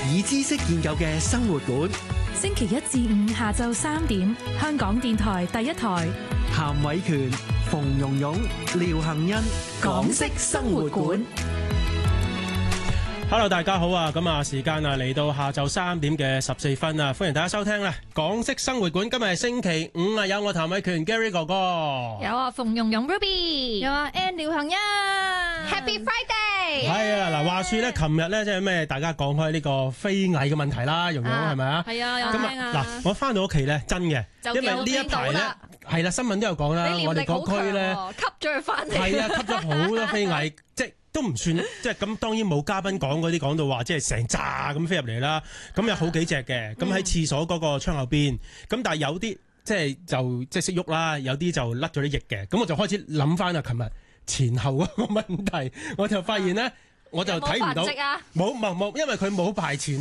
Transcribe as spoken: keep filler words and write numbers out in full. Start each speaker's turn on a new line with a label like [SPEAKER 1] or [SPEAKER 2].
[SPEAKER 1] 以知識建構嘅生活館。
[SPEAKER 2] 星期一至五下晝三點，香港電台第一台。
[SPEAKER 1] 譚偉權、馮蓉蓉、廖杏欣，港式生活館。
[SPEAKER 3] Hello， 大家好啊！咁啊，時間啊嚟到下晝三點嘅十四分啊，歡迎大家收聽啦！港式生活館今日係星期五啊，有我譚偉權 Gary 哥哥，
[SPEAKER 4] 有啊馮蓉蓉 Ruby， 有啊 Ann 廖杏欣 ，Happy Friday！
[SPEAKER 3] 係啊，嗱，話說咧，琴日咧即係咩？大家講開呢個飛蟻嘅問題啦，蓉蓉係咪啊？
[SPEAKER 4] 係啊，有
[SPEAKER 3] 咁
[SPEAKER 4] 聽啊！
[SPEAKER 3] 嗱，我翻到屋企咧，真嘅，因為呢一排咧係啦，新聞都有講啦，我哋嗰區咧
[SPEAKER 4] 吸咗佢翻嚟，
[SPEAKER 3] 係啊，吸咗好多飛蟻，即係。都唔算，即係咁當然冇嘉賓講嗰啲講到話，即係成扎咁飛入嚟啦。咁有好幾隻嘅，咁喺廁所嗰個窗口邊。咁但係有啲即係就即係識喐啦，有啲就甩咗啲翼嘅。咁我就開始諗翻啊，琴日前後嗰個問題，我就發現咧，我就睇唔到，冇冇冇，因為佢冇排前。